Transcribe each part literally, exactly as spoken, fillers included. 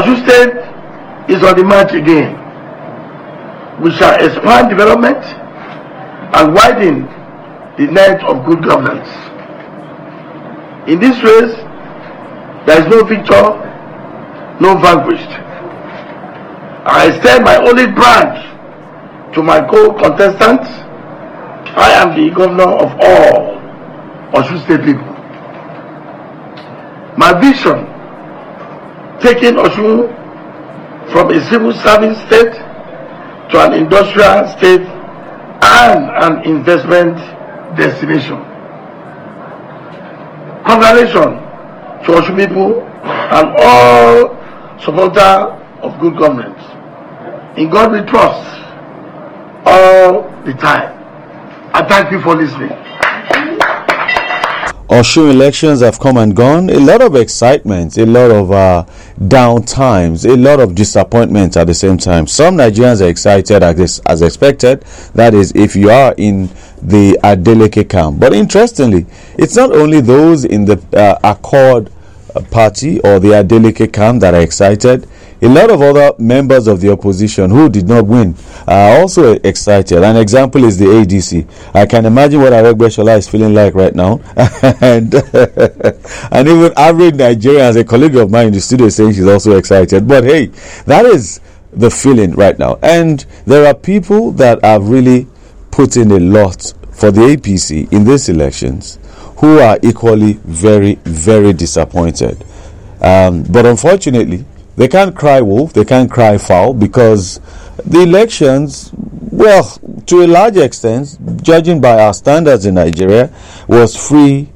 Osun State is on the march again. We shall expand development and widen the net of good governance. In this race, there is no victor, no vanquished. I extend my olive branch to my co-contestants. I am the governor of all Osun State people. My vision, taking Osun from a civil service state to an industrial state and an investment destination. Congratulations to Osun people and all supporters of good governance. In God we trust all the time. I thank you for listening. Osun elections have come and gone. A lot of excitement, a lot of uh, down times, a lot of disappointment at the same time. Some Nigerians are excited as, as expected. That is, if you are in the Adeleke camp. But interestingly, it's not only those in the uh, Accord party or the Adeleke camp that are excited. A lot of other members of the opposition who did not win are also excited. An example is the A D C. I can imagine what Aregbesola is feeling like right now. and, and even average Nigerians, a colleague of mine in the studio, is saying she's also excited. But hey, that is the feeling right now. And there are people that have really put in a lot for the A P C in these elections who are equally very, very disappointed. Um, but unfortunately, they can't cry wolf, they can't cry foul, because the elections, well, to a large extent, judging by our standards in Nigeria, was free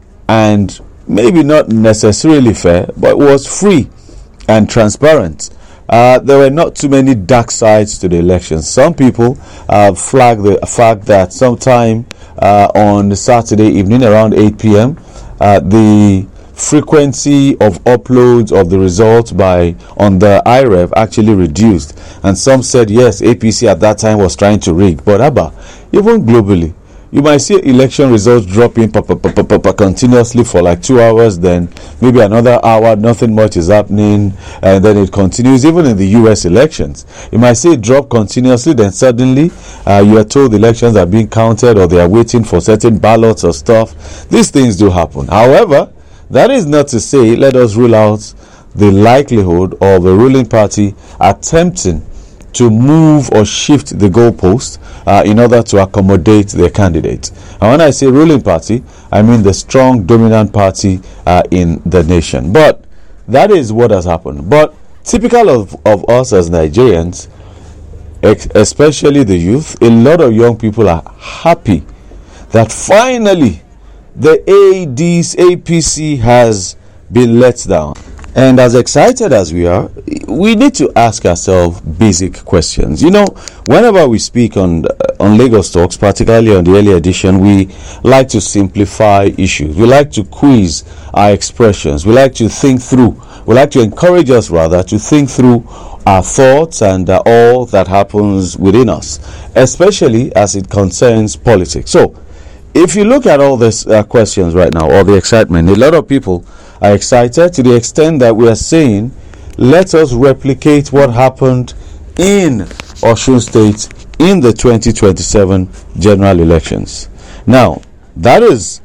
and maybe not necessarily fair, but was free and transparent. Uh, there were not too many dark sides to the elections. Some people uh, flagged the fact that sometime uh, on Saturday evening around eight p.m., uh, the frequency of uploads of the results by on the I R E V actually reduced, and some said yes, A P C at that time was trying to rig. But Abba, even globally, you might see election results dropping pa, pa, pa, pa, pa, pa, continuously for like two hours, then maybe another hour, nothing much is happening, and then it continues. Even in the U S elections, you might see it drop continuously, then suddenly uh, you are told the elections are being counted or they are waiting for certain ballots or stuff. These things do happen. However, that is not to say let us rule out the likelihood of the ruling party attempting to move or shift the goalpost uh, in order to accommodate their candidate. And when I say ruling party, I mean the strong dominant party uh, in the nation. But that is what has happened. But typical of, of us as Nigerians, ex- especially the youth, a lot of young people are happy that finally the A D C, A P C has been let down. And as excited as we are, we need to ask ourselves basic questions. You know, whenever we speak on uh, on Lagos Talks, particularly on the early edition, we like to simplify issues. We like to quiz our expressions. We like to think through. We like to encourage us, rather, to think through our thoughts and uh, all that happens within us, especially as it concerns politics. So, if you look at all these uh, questions right now, or the excitement, a lot of people are excited to the extent that we are saying, let us replicate what happened in Osun State in the twenty twenty-seven general elections. Now, that is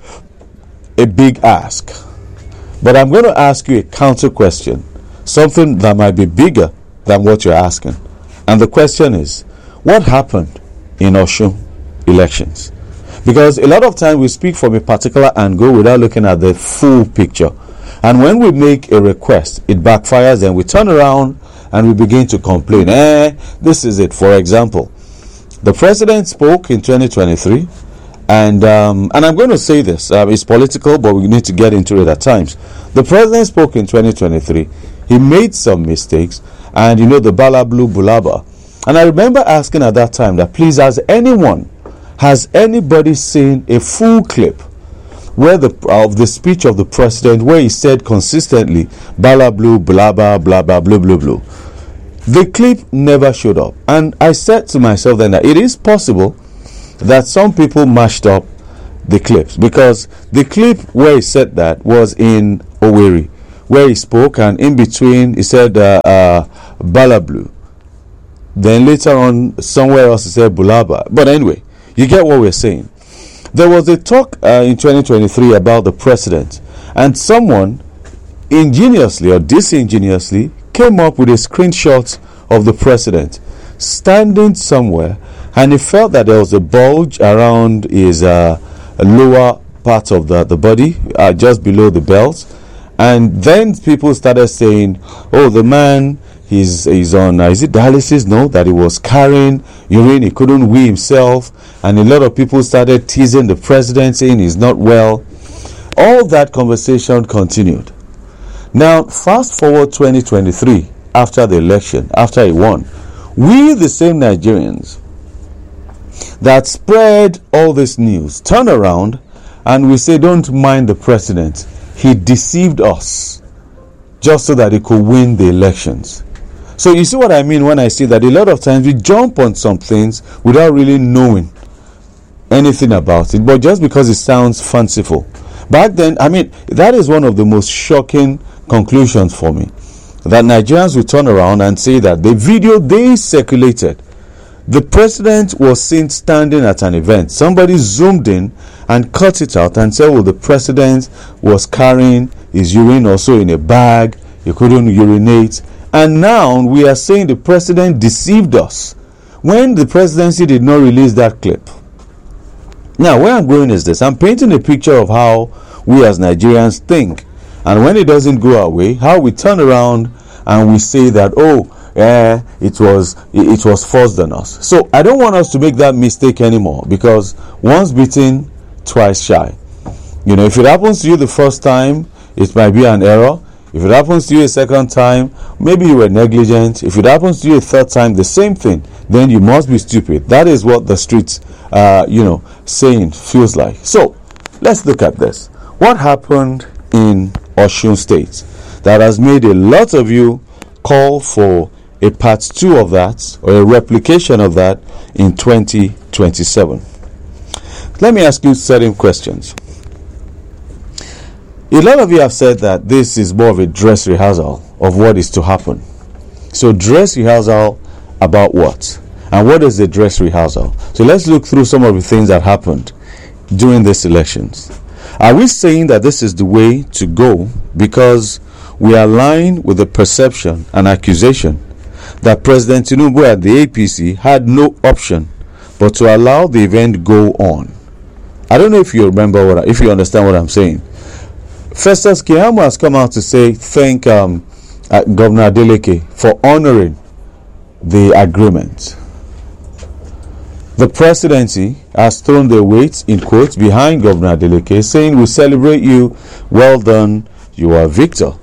a big ask. But I'm going to ask you a counter question, something that might be bigger than what you're asking. And the question is, what happened in Osun elections? Because a lot of times we speak from a particular angle without looking at the full picture. And when we make a request, it backfires, and we turn around and we begin to complain. Eh, this is it. For example, the president spoke in twenty twenty-three, and um, and I'm going to say this, uh, it's political, but we need to get into it at times. The president spoke in twenty twenty-three. He made some mistakes, and you know, the Bala Blue Bulaba. And I remember asking at that time that, please, has anyone Has anybody seen a full clip where the of the speech of the president where he said consistently blah blue blah blah blah blah blue blue blue? The clip never showed up, and I said to myself then that it is possible that some people mashed up the clips, because the clip where he said that was in Owerri, where he spoke, and in between he said uh, uh, Balablu. Then later on, somewhere else he said Bulaba. But anyway, you get what we're saying. There was a talk uh, in twenty twenty-three about the president, and someone ingeniously or disingenuously came up with a screenshot of the president standing somewhere, and he felt that there was a bulge around his uh, lower part of the, the body, uh, just below the belt. And then people started saying, oh, the man, he's, he's on, uh, is it dialysis? No, that he was carrying urine, he couldn't wee himself. And a lot of people started teasing the president, saying he's not well. All that conversation continued. Now, fast forward twenty twenty-three, after the election, after he won, we, the same Nigerians that spread all this news, turn around and we say, don't mind the president. He deceived us just so that he could win the elections. So you see what I mean when I say that a lot of times we jump on some things without really knowing anything about it, but just because it sounds fanciful. Back then, I mean, that is one of the most shocking conclusions for me, that Nigerians will turn around and say that the video they circulated, the president was seen standing at an event. Somebody zoomed in and cut it out and said, well, the president was carrying his urine also in a bag, he couldn't urinate. And now we are saying the president deceived us when the presidency did not release that clip. Now, where I'm going is this. I'm painting a picture of how we as Nigerians think. And when it doesn't go our way, how we turn around and we say that, oh, eh, it was it was forced on us. So I don't want us to make that mistake anymore, because once bitten, twice shy. You know, if it happens to you the first time, it might be an error. If it happens to you a second time, maybe you were negligent. If it happens to you a third time, the same thing, then you must be stupid. That is what the streets, uh, you know, saying feels like. So let's look at this. What happened in Osun State that has made a lot of you call for a part two of that, or a replication of that, in twenty twenty-seven? Let me ask you certain questions. A lot of you have said that this is more of a dress rehearsal of what is to happen. So dress rehearsal about what? And what is the dress rehearsal? So let's look through some of the things that happened during these elections. Are we saying that this is the way to go because we align with the perception and accusation that President Tinubu at the A P C had no option but to allow the event go on? I don't know if you remember what, I, if you understand what I'm saying. Festus Keyamo has come out to say thank um, uh, Governor Adeleke for honoring the agreement. The presidency has thrown their weight, in quotes, behind Governor Adeleke, saying, we celebrate you, well done, you are victor.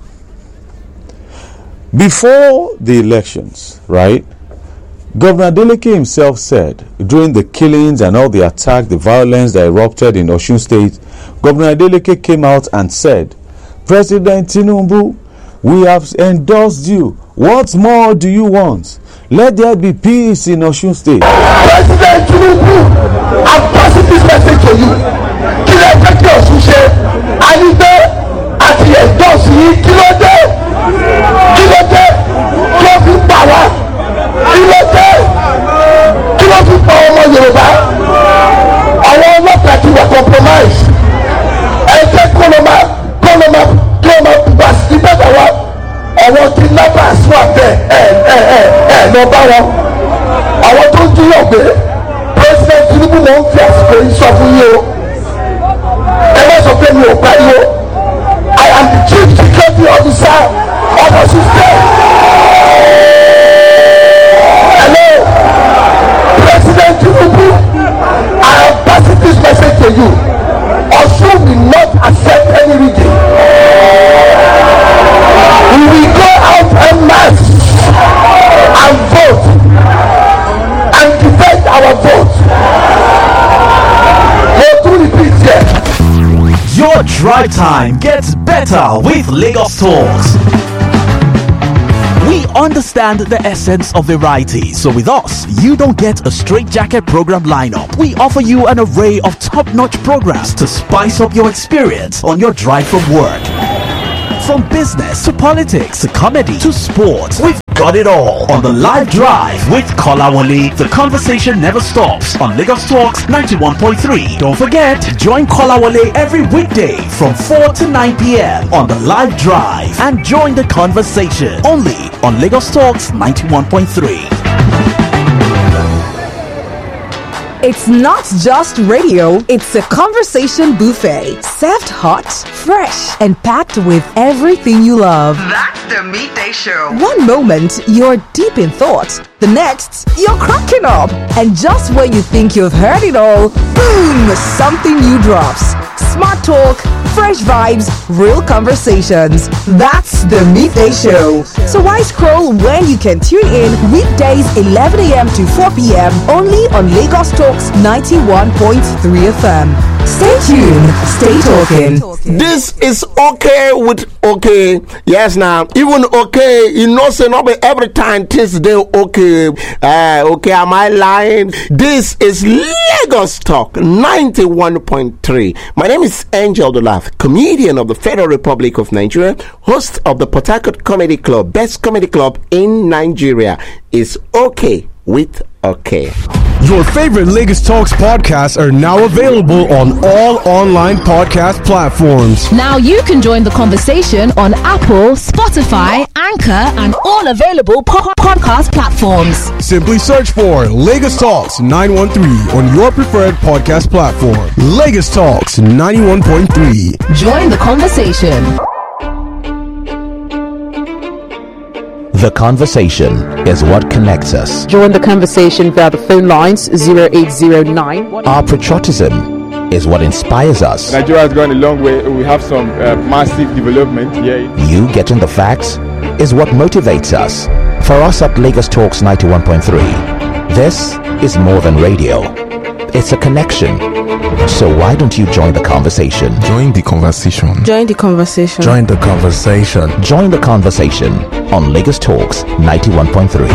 Before the elections, right, Governor Adeleke himself said, during the killings and all the attack, the violence that erupted in Osun State, Governor Adeleke came out and said, President Tinubu, we have endorsed you. What more do you want? Let there be peace in Osun State. President Tinubu, I'm passing this message to you. Kí ló fẹ́ kí Ọ̀ṣun ṣe? A ní pé a ti endorse yín. Kí ló dé? Kí ló dé? Kí ló fi pa wá? Kí ló dé? Kí ló fi pa ọmọ Yorùbá? Àwọn ọlọ́pàá ti wà compromise. Ẹ jẹ́ kó ló máa kó ló máa kí ló máa bá sí bẹ́ẹ̀ wá. Àwọn tí lábà sún àbẹ̀ ẹ̀ ẹ̀ ẹ̀ ẹ̀ lọ bá wọn. Àwọn tó ń jíyàn gbé President Tinubu mọ̀ ń fi àsìkò yìí sọ fún yín o. Ẹ má sọ pé mi ò pariwo. I am the chief security officer of Osun State. Hello, President Tinubu, I am passing this message to you. Osun will not accept any reading. We will go out en masse and vote and defend our vote. We'll do repeat here. Your drive time gets better with Lagos Talks. We understand the essence of variety, so with us, you don't get a straitjacket program lineup. We offer you an array of top-notch programs to spice up your experience on your drive from work. From business to politics to comedy to sports, we've got it all on the Live Drive with Kolawole. The conversation never stops on Lagos Talks ninety-one point three. Don't forget, join Kolawole every weekday from four to nine p.m. on the Live Drive and join the conversation only on Lagos Talks ninety-one point three. It's not just radio, it's a conversation buffet. Served hot, fresh, and packed with everything you love. That's the Midday Show. One moment, you're deep in thought. The next, you're cracking up. And just when you think you've heard it all, boom, something new drops. Smart talk, fresh vibes, real conversations. That's the Midday Show. So why scroll when you can tune in weekdays eleven a.m. to four p.m. only on Lagos Talks ninety-one point three F M. Stay tuned, stay talking. This is okay with okay. Yes, now even okay, you know, say not every time things they okay. Uh, okay, am I lying? This is Lagos Talk ninety-one point three. My name is Angel Dolath, comedian of the Federal Republic of Nigeria, host of the Port Harcourt Comedy Club, best comedy club in Nigeria. Is okay with okay. Your favorite Lagos Talks podcasts are now available on all online podcast platforms. Now you can join the conversation on Apple, Spotify, Anchor, and all available po- podcast platforms. Simply search for Lagos Talks nine one three on your preferred podcast platform. Lagos Talks ninety-one point three. Join the conversation. The conversation is what connects us. Join the conversation via the phone lines zero eight zero nine. Our patriotism is what inspires us. Nigeria has gone a long way. We have some uh, massive development here. You getting the facts is what motivates us. For us at Lagos Talks ninety-one point three, this is more than radio. It's a connection. So why don't you join the conversation? Join the conversation. Join the conversation. Join the conversation. Join the conversation on Lagos Talks ninety-one point three.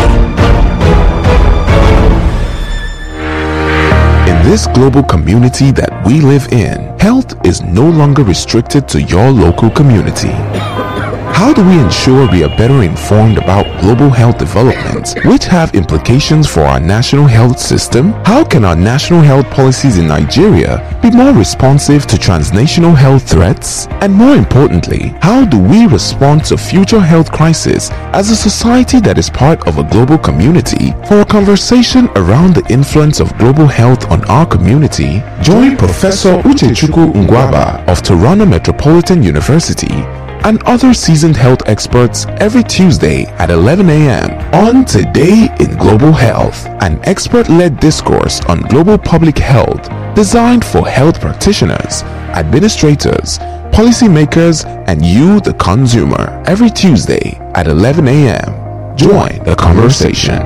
In this global community that we live in, health is no longer restricted to your local community. How do we ensure we are better informed about global health developments, which have implications for our national health system? How can our national health policies in Nigeria be more responsive to transnational health threats? And more importantly, how do we respond to future health crises as a society that is part of a global community? For a conversation around the influence of global health on our community, join Professor Uchechukwu Ngwaba of Toronto Metropolitan University and other seasoned health experts every Tuesday at eleven a.m. on Today in Global Health, an expert-led discourse on global public health designed for health practitioners, administrators, policymakers, and you, the consumer, every Tuesday at eleven a.m. Join the conversation.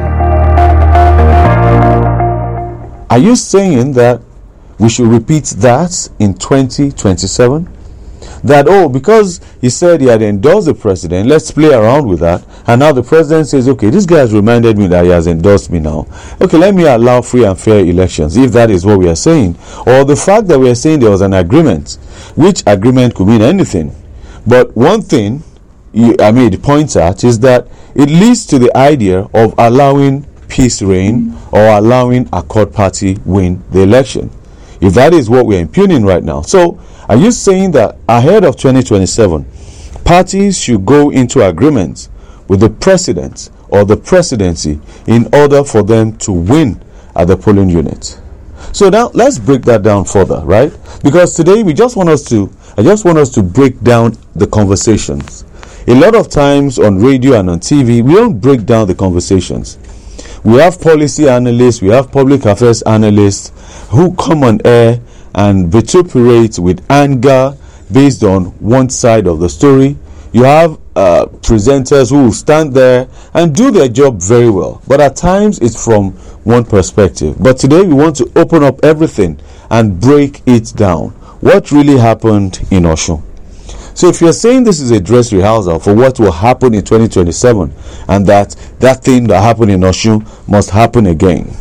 Are you saying that we should repeat that in twenty twenty-seven? That, oh, because he said he had endorsed the president, let's play around with that. And now the president says, okay, this guy has reminded me that he has endorsed me now. Okay, let me allow free and fair elections, if that is what we are saying. Or the fact that we are saying there was an agreement, which agreement could mean anything. But one thing you, I made points at is that it leads to the idea of allowing peace reign or allowing a Accord party win the election. If that is what we're impugning right now. So, are you saying that ahead of twenty twenty-seven, parties should go into agreements with the president or the presidency in order for them to win at the polling unit? So now let's break that down further, right? Because today we just want us to, I just want us to break down the conversations. A lot of times on radio and on T V, we don't break down the conversations. We have policy analysts, we have public affairs analysts who come on air and vituperate with anger based on one side of the story. You have uh, presenters who will stand there and do their job very well, but at times it's from one perspective. But today we want to open up everything and break it down. What really happened in Osun? So if you're saying this is a dress rehearsal for what will happen in twenty twenty-seven, and that that thing that happened in Osun must happen again,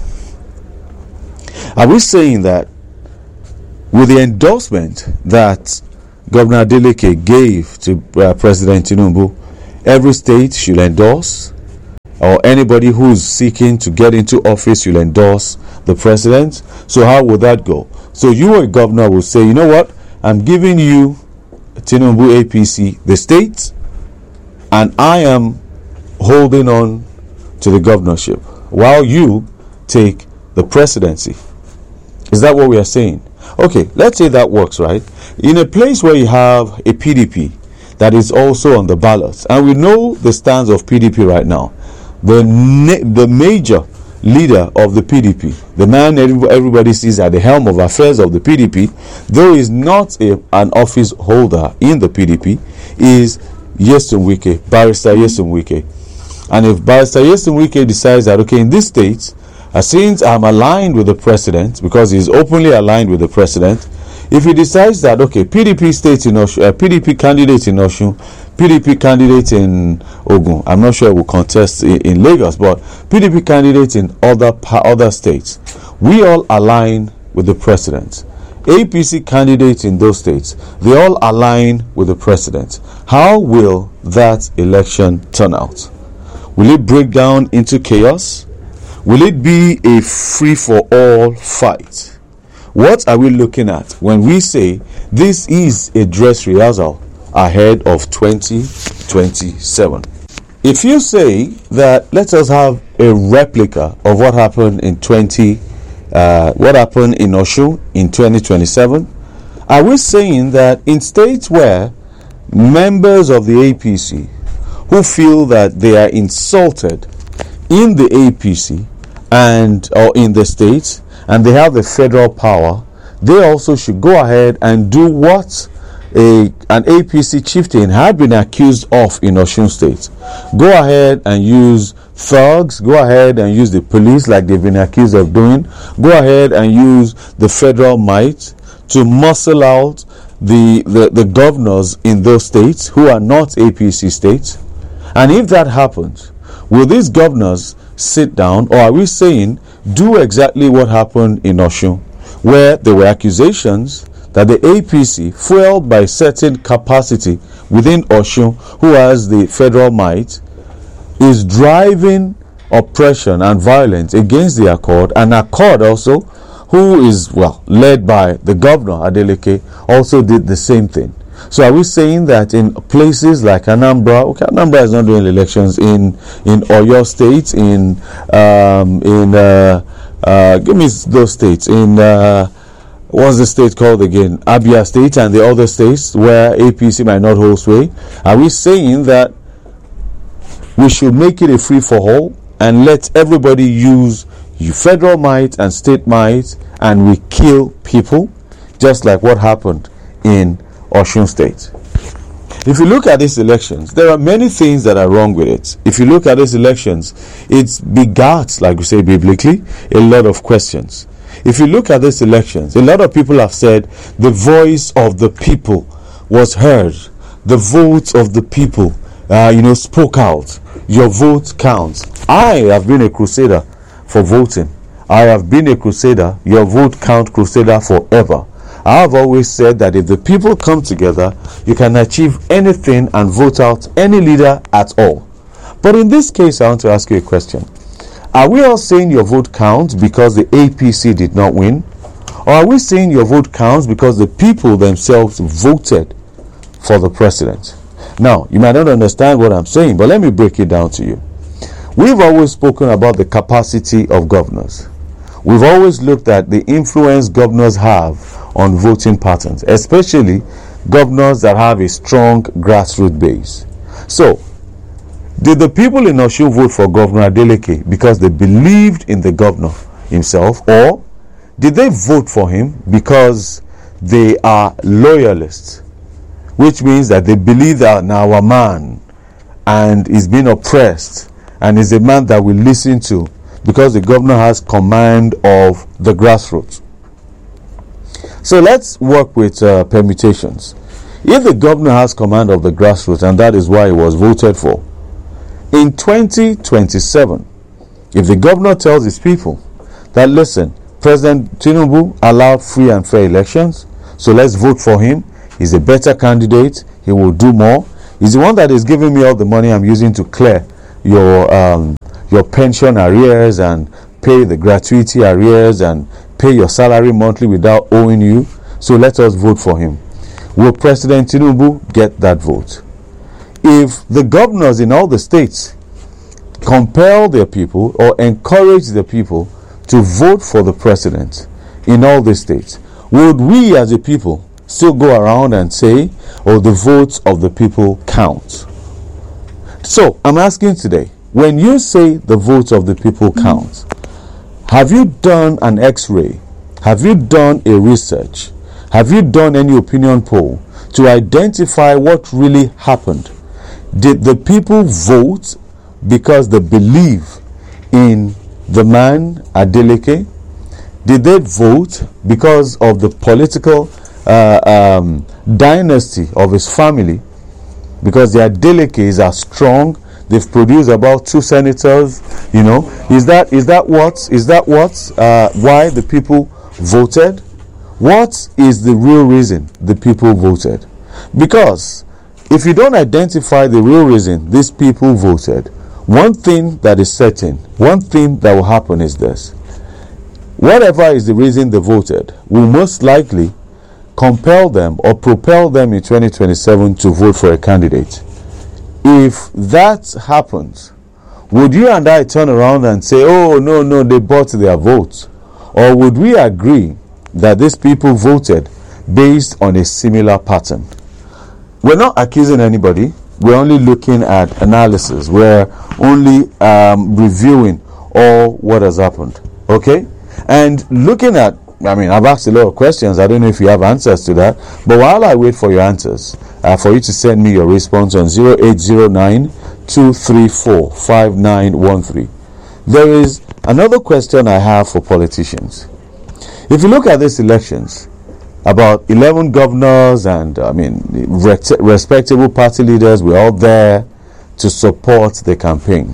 are we saying that with the endorsement that Governor Adeleke gave to uh, President Tinubu, every state should endorse, or anybody who's seeking to get into office should endorse the president. So how would that go? So you, a governor, will say, you know what, I'm giving you Tinubu A P C, the state, and I am holding on to the governorship while you take the presidency. Is that what we are saying? Okay, let's say that works, right? In a place where you have a P D P that is also on the ballot, and we know the stance of P D P right now, the na- the major leader of the P D P, the man everybody sees at the helm of affairs of the P D P, though he's not a, an office holder in the P D P, is Nyesom Wike, Barrister Nyesom Wike. And if Barrister Nyesom Wike decides that, okay, in this state, uh, since I'm aligned with the president, because he's openly aligned with the president, if he decides that, okay, P D P state in Oshun, uh, P D P candidate in Oshun, P D P candidate in Ogun, I'm not sure we'll contest in, in Lagos, but P D P candidate in other other states, we all align with the president. A P C candidates in those states, they all align with the president. How will that election turn out? Will it break down into chaos? Will it be a free-for-all fight? What are we looking at when we say this is a dress rehearsal ahead of twenty twenty-seven? If you say that let us have a replica of what happened in twenty, uh, what happened in Oshun in twenty twenty-seven, are we saying that in states where members of the A P C who feel that they are insulted in the A P C and or in the states, and they have the federal power, they also should go ahead and do what a an A P C chieftain had been accused of in Osun State? Go ahead and use thugs, go ahead and use the police like they've been accused of doing, go ahead and use the federal might to muscle out the, the, the governors in those states who are not A P C states. And if that happens, will these governors sit down, or are we saying do exactly what happened in Osun, where there were accusations that the A P C, fueled by certain capacity within Osun, who has the federal might, is driving oppression and violence against the Accord, and Accord also, who is, well, led by the governor, Adeleke, also did the same thing. So are we saying that in places like Anambra, okay, Anambra is not doing elections, in in Oyo State, in um, in uh, uh, give me those states, in uh, what's the state called again, Abia State, and the other states where A P C might not hold sway, are we saying that we should make it a free for all and let everybody use federal might and state might, and we kill people, just like what happened in Osun State? If you look at these elections, there are many things that are wrong with it. If you look at these elections, it's begat, like we say biblically, a lot of questions. If you look at these elections, a lot of people have said the voice of the people was heard. The vote of the people, uh, you know, spoke out. Your vote counts. I have been a crusader for voting. I have been a crusader, your vote count crusader forever. I have always said that if the people come together, you can achieve anything and vote out any leader at all. But in this case, I want to ask you a question. Are we all saying your vote counts because the A P C did not win? Or are we saying your vote counts because the people themselves voted for the president? Now, you might not understand what I'm saying, but let me break it down to you. We've always spoken about the capacity of governors. We've always looked at the influence governors have on voting patterns, especially governors that have a strong grassroots base. So, did the people in Osun vote for Governor Adeleke because they believed in the governor himself, or did they vote for him because they are loyalists, which means that they believe that now our man and is being oppressed and is a man that we listen to because the governor has command of the grassroots? So let's work with uh, permutations. If the governor has command of the grassroots, and that is why he was voted for, in twenty twenty-seven, if the governor tells his people that, listen, President Tinubu allowed free and fair elections, so let's vote for him, He's a better candidate. He will do more. He's the one that is giving me all the money I'm using to clear your um, your pension arrears and pay the gratuity arrears and pay your salary monthly without owing you. So let us vote for him. Will President Tinubu get that vote? If the governors in all the states compel their people or encourage the people to vote for the president in all the states, would we as a people still go around and say, oh, the votes of the people count? So I'm asking today, when you say the votes of the people count, have you done an x-ray? Have you done a research? Have you done any opinion poll to identify what really happened? Did the people vote because they believe in the man Adeleke? Did they vote because of the political uh, um, dynasty of his family? Because the Adelekes are strong. They've produced about two senators. You know, is that is that what is that what uh, why the people voted? What is the real reason the people voted? Because if you don't identify the real reason these people voted, one thing that is certain, one thing that will happen is this: whatever is the reason they voted will most likely compel them or propel them in twenty twenty-seven to vote for a candidate. If that happens, would you and I turn around and say, oh, no, no, they bought their votes? Or would we agree that these people voted based on a similar pattern? We're not accusing anybody. We're only looking at analysis. We're only um, reviewing all what has happened. Okay? And looking at, I mean, I've asked a lot of questions. I don't know if you have answers to that. But while I wait for your answers, uh, for you to send me your response on zero eight zero nine, two three four, five nine one three. There is another question I have for politicians. If you look at these elections, about eleven governors and, I mean, respectable party leaders were all there to support the campaign.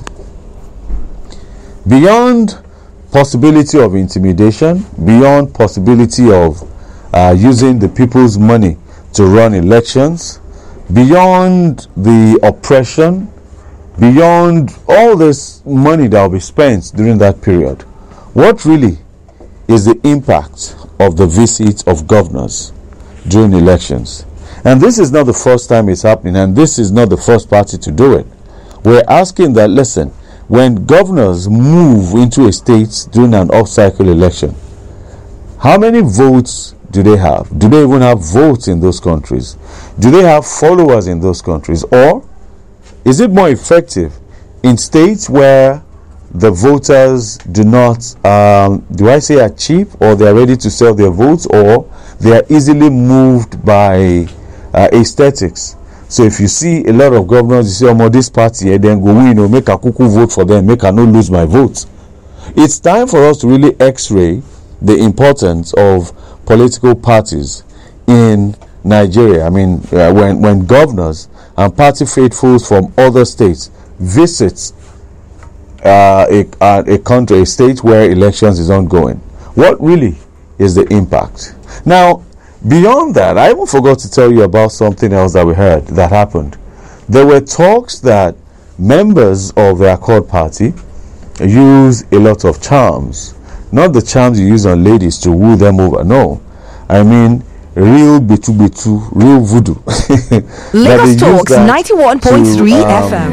Beyond possibility of intimidation, beyond possibility of uh, using the people's money to run elections, beyond the oppression, beyond all this money that will be spent during that period, what really is the impact of the visit of governors during elections? And this is not the first time it's happening, and this is not the first party to do it. We're asking that, listen, when governors move into a state during an off-cycle election, how many votes do they have? Do they even have votes in those countries? Do they have followers in those countries? Or is it more effective in states where the voters do not, um, do I say are cheap, or they are ready to sell their votes, or they are easily moved by uh, aesthetics? So if you see a lot of governors, you say, oh, this party, and then go, you know, make a cuckoo vote for them, make a no lose my votes. It's time for us to really x-ray the importance of political parties in Nigeria. I mean, uh, when, when governors and party faithfuls from other states visit uh, a, uh, a country, a state where elections is ongoing, what really is the impact? Now, beyond that, I even forgot to tell you about something else that we heard that happened. There were talks that members of the Accord Party use a lot of charms. Not the charms you use on ladies to woo them over. No. I mean, real bitu bitu, real voodoo. Lagos Talks ninety-one point three um, F M.